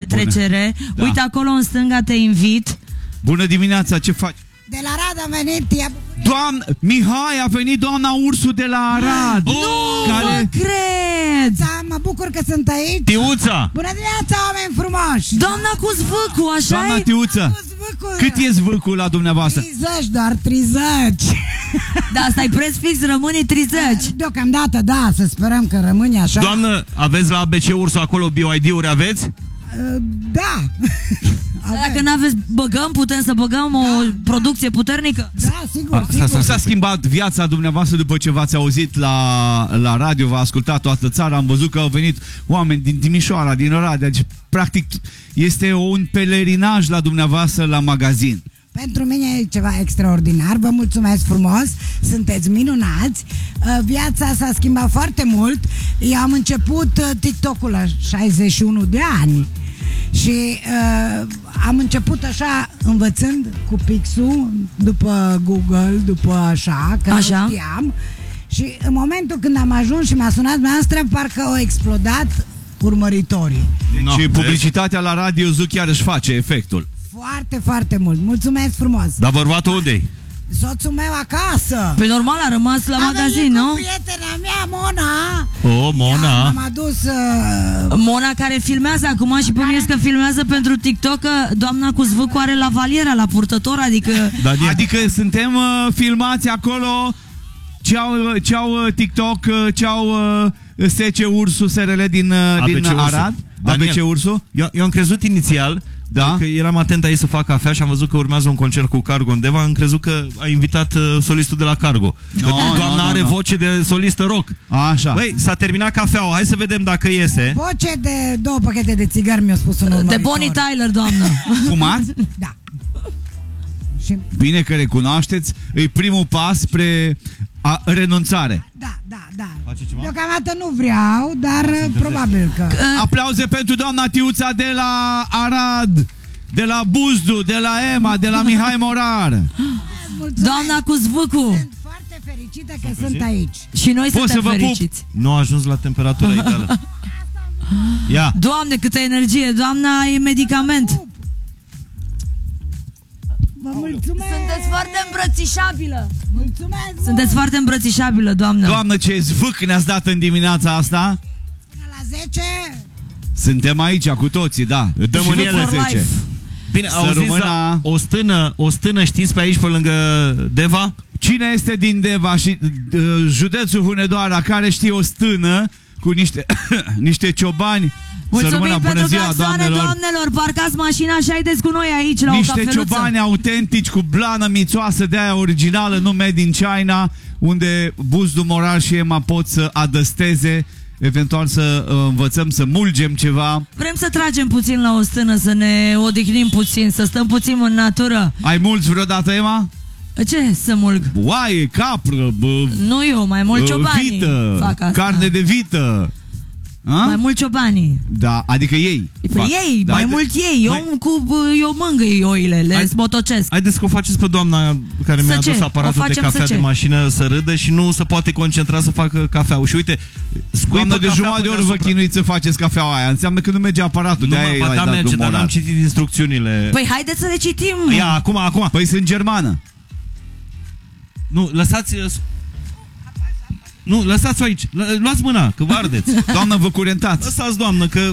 petrecere. Da. Uite, acolo în stânga te invit. Bună dimineața, ce faci? De la Arad a venit, Doamna, Mihai, a venit doamna Ursu de la Arad. Nu mă cred! Mă bucur că sunt aici. Tiuța! Bună dimineața, oameni frumoși! Doamna cu zvâcu, Doamna așa-i? Tiuță, cât e zvâcul la dumneavoastră? 30, doar 30. Da, asta-i preț fix, rămâne 30. Deocamdată, da, să sperăm că rămâne așa. Doamnă, aveți la ABC Ursu acolo BioID-uri, aveți? Da. Dacă n-aveți, băgăm, putem să băgăm o producție puternică? Da, sigur, sigur. Cum s-a schimbat viața dumneavoastră după ce v-ați auzit la radio, v-a ascultat toată țara, am văzut că au venit oameni din Timișoara, din Oradea, deci practic este un pelerinaj la dumneavoastră la magazin. Pentru mine e ceva extraordinar, vă mulțumesc frumos, sunteți minunați, viața s-a schimbat foarte mult, eu am început TikTok-ul la 61 de ani și am început așa învățând cu pixul, după Google, după așa, că nu știam, și în momentul când am ajuns și m-a sunat noastră, parcă au explodat urmăritorii. Deci publicitatea la radio Zuc chiar își face efectul. Foarte, foarte mult. Mulțumesc frumos. Dar bărbatul unde-i? Soțul meu acasă. Păi normal, a rămas la magazin, nu? Prietena mea, Mona. Mona. M-am adus... Mona care filmează acum și pomnesc că filmează pentru TikTok, că doamna cu zvâcu are lavaliera la purtător, adică... Adică suntem filmați acolo, ce-au TikTok, ce-au SC Ursu SRL din Arad. ABC Ursu. Eu am crezut inițial, da, că eram atent aici să fac cafea și am văzut că urmează un concert cu Cargo undeva, am crezut că a invitat solistul de la Cargo. Doamna are voce de solistă rock. Așa. Băi, s-a terminat cafeaua, hai să vedem dacă iese. Voce de 2 pachete de țigări mi-a spus un urmăritor. De Bonnie Tyler, doamnă. Fumați? Da. Bine că recunoașteți, e primul pas spre renunțare. Da. Deocamdată nu vreau, dar probabil că... Aplauze pentru doamna Tiuța de la Arad, de la Buzdu, de la Ema, de la Mihai Morar. Doamna cu zvâcu. Sunt foarte fericită că sunt aici. Și noi suntem fericiți. Nu a ajuns la temperatura ideală. Ia. Doamne, câtă energie, doamna e medicament. Vă mulțumesc. Sunteți foarte îmbrățișabilă. Mulțumesc. Sunteți foarte îmbrățișabilă, doamnă. Doamnă, ce zvâc ne-ați dat în dimineața asta. Până la 10. Suntem aici cu toții, da. Dăm în ele 10. Bine, auziți, o stână știți pe aici, pe lângă Deva? Cine este din Deva și județul Hunedoara care știe o stână cu niște ciobani? Mulțumim pentru claxoane, doamnelor. Parcați mașina și haideți cu noi aici la o cafeluță. Niște ciobani autentici cu blană mițoasă de aia originală, nu made in China, unde Buzdu, Morar și Ema pot să adăsteze, eventual să învățăm să mulgem ceva. Vrem să tragem puțin la o stână, să ne odihnim puțin, să stăm puțin în natură. Ai mulți vreodată, Ema? Ce să mulg? Oaie, capră, nu eu, mai mult ciobanii vită, fac asta. Carne de vită. Mai mult ciobanii. Da, adică ei. Ei, mai mult ei. Eu mângâi oile, le smotocesc. Haideți că o faceți pe doamna care mi-a adus aparatul de cafea de mașină să râdă și nu se poate concentra să facă cafea. Și uite, doamnă, de jumătate de oră vă chinuiți să faceți cafeaua aia. Înseamnă că nu merge aparatul. Nu, da, merge, dar n-am citit instrucțiunile. Păi haideți să le citim. Ia, acum. Păi sunt germană. Nu, lăsați... Nu, lăsați-o aici. Luați mâna, că vă ardeți. Doamnă, vă curentați. Lăsați, doamnă, că...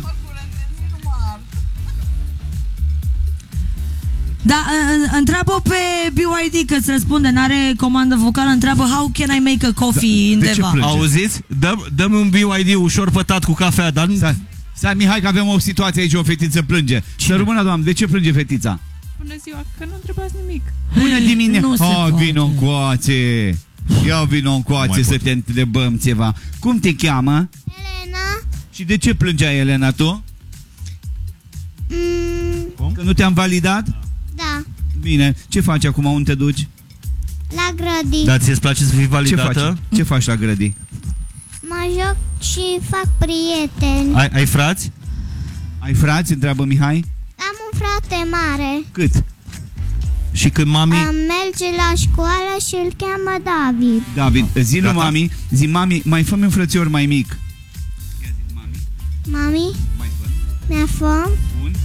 Da, întreabă pe BYD că-ți răspunde, n-are comandă vocală, întreabă how can I make a coffee in Deva. Auziți? Dă-mi un BYD ușor pătat cu cafea, dar... Stai, Mihai, că avem o situație aici, o fetiță plânge. Să rămână, doamnă, de ce plânge fetița? Bună ziua, că nu întrebați nimic. Bună dimineața. Vino încoace. Ia vino încoace să te întrebăm ceva. Cum te cheamă? Elena. Și de ce plângea Elena tu? Că nu te-am validat? Da. Bine, ce faci acum? Unde te duci? La grădini. Dar ți-e place să fii validată? Ce faci la grădini? Mă joc și fac prieteni. Ai frați? Ai frați? Întreabă Mihai. Am un frate mare. Cât? Și când mami... merge la școală și îl cheamă David. David, zi lui mami, zi mami, mai fă-mi un frățior mai mic. Mami? Mi-a fă?